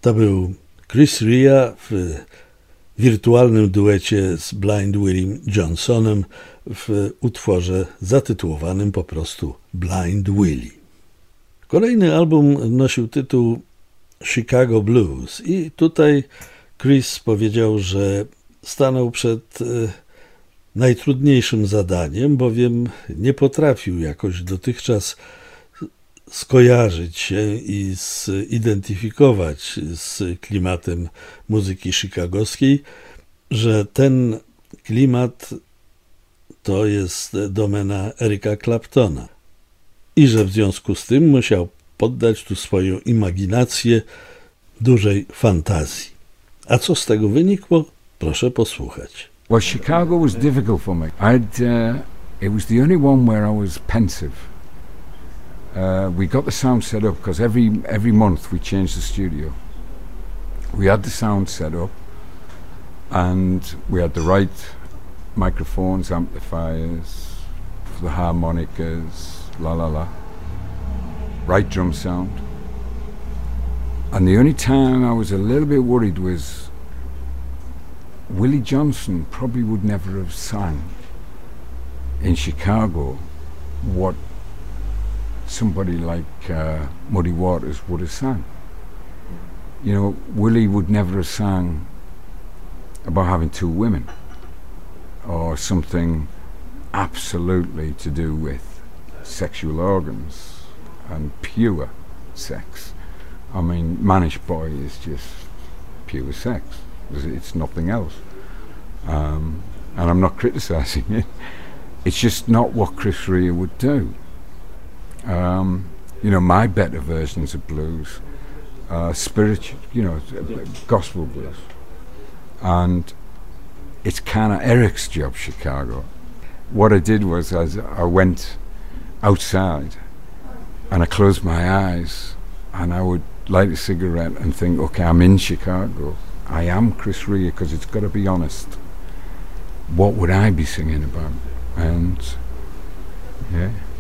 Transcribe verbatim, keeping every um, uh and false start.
To był Chris Rea w wirtualnym duecie z Blind Willie Johnsonem w utworze zatytułowanym po prostu Blind Willie. Kolejny album nosił tytuł Chicago Blues i tutaj Chris powiedział, że stanął przed najtrudniejszym zadaniem, bowiem nie potrafił jakoś dotychczas skojarzyć się i zidentyfikować z klimatem muzyki chicagowskiej, że ten klimat to jest domena Erica Claptona i że w związku z tym musiał poddać tu swoją imaginację dużej fantazji. A co z tego wynikło? Proszę posłuchać. Well, Chicago was difficult for me. I'd, uh, it was the only one where I was pensive. Uh, we got the sound set up because every every month we changed the studio. We had the sound set up, and we had the right microphones, amplifiers, the harmonicas, la la la, right drum sound. And the only time I was a little bit worried was Willie Johnson probably would never have sang in Chicago what somebody like uh, Muddy Waters would have sang. You know, Willie would never have sang about having two women or something absolutely to do with sexual organs and pure sex. I mean, Manish Boy is just pure sex. It's nothing else. Um, and I'm not criticising it. It's just not what Chris Rea would do. Um, you know, my better versions of blues, uh, spiritual, you know, gospel blues. And it's kind of Eric's job, Chicago. What I did was I, I went outside and I closed my eyes and I would light a cigarette and think, okay, I'm in Chicago. I am Chris Rea, because it's got to be honest. What would I be singing about? And yeah.